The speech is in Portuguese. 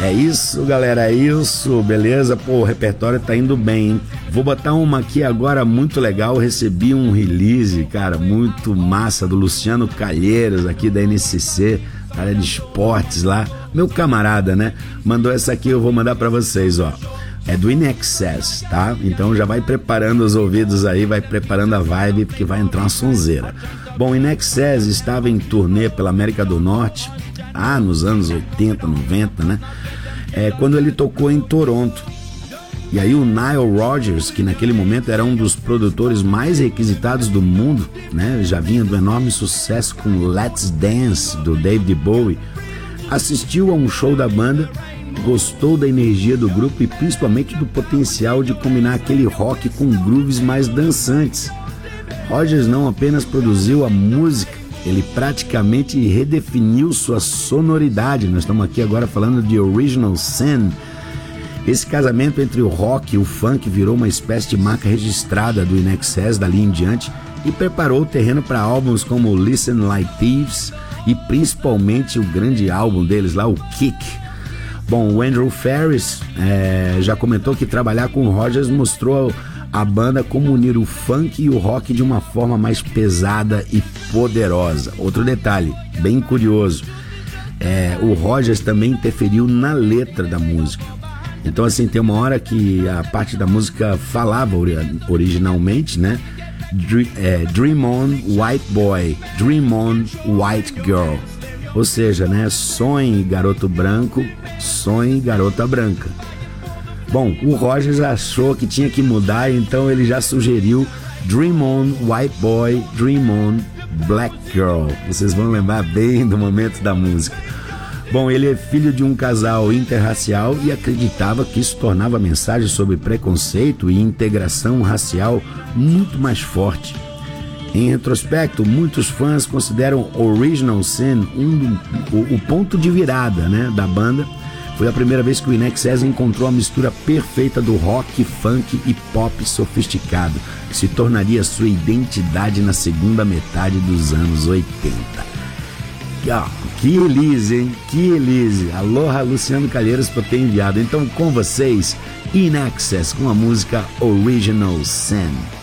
É isso, galera, é isso, beleza? Pô, o repertório tá indo bem, hein? Vou botar uma aqui agora muito legal. Eu recebi um release, cara, muito massa do Luciano Calheiros, aqui da NCC, área de esportes lá, meu camarada, né? Mandou essa aqui, eu vou mandar pra vocês, ó. É do In Excess, tá? Então já vai preparando os ouvidos aí, vai preparando a vibe, porque vai entrar uma sonzeira. Bom, In Excess estava em turnê pela América do Norte, nos anos 80, 90, né? Quando ele tocou em Toronto. E aí o Nile Rodgers, que naquele momento era um dos produtores mais requisitados do mundo, né? Já vinha do enorme sucesso com Let's Dance, do David Bowie, assistiu a um show da banda, gostou da energia do grupo e principalmente do potencial de combinar aquele rock com grooves mais dançantes. Rodgers não apenas produziu a música, ele praticamente redefiniu sua sonoridade. Nós estamos aqui agora falando de Original Sin. Esse casamento entre o rock e o funk virou uma espécie de marca registrada do In Excess dali em diante e preparou o terreno para álbuns como Listen Like Thieves e principalmente o grande álbum deles lá, o Kick. Bom, o Andrew Ferris já comentou que trabalhar com o Rodgers mostrou a banda como unir o funk e o rock de uma forma mais pesada e poderosa. Outro detalhe, bem curioso, o Rodgers também interferiu na letra da música. Então assim, tem uma hora que a parte da música falava originalmente, né? Dream on white boy, dream on white girl. Ou seja, né? Sonhe garoto branco, sonhe garota branca. Bom, o Rodgers achou que tinha que mudar, então ele já sugeriu Dream on White Boy, Dream on Black Girl. Vocês vão lembrar bem do momento da música. Bom, ele é filho de um casal interracial e acreditava que isso tornava a mensagem sobre preconceito e integração racial muito mais forte. Em retrospecto, muitos fãs consideram Original Sin o ponto de virada, né, da banda. Foi a primeira vez que o In Excess encontrou a mistura perfeita do rock, funk e pop sofisticado, que se tornaria sua identidade na segunda metade dos anos 80. Que release, hein? Que release! Aloha, Luciano Calheiros, por ter enviado. Então, com vocês, In Excess com a música Original Sin.